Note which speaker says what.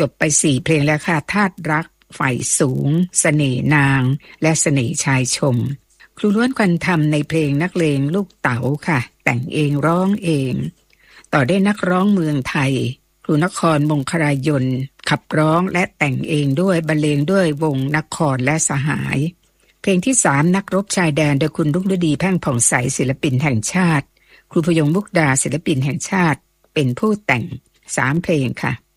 Speaker 1: จบไป4เพลงแล้วค่ะธาตุรักไฟสูงเสน่ห์นางและเสน่ห์ชายชมครูล้วนควันธรรมในเพลงนักเลงลูกเต๋าค่ะแต่งเองร้องเองต่อได้นักร้องเมืองไทยครูนครมงคลายนขับร้องและแต่งเองด้วยบรรเลงด้วยวงนครและสหายเพลงที่3นักรบชายแดนโดยคุณรุ่งฤดีแพ่งผ่องใสศิลปินแห่งชาติครูพยงมุกดาศิลปินแห่งชาติเป็นผู้แต่ง3เพลงค่ะ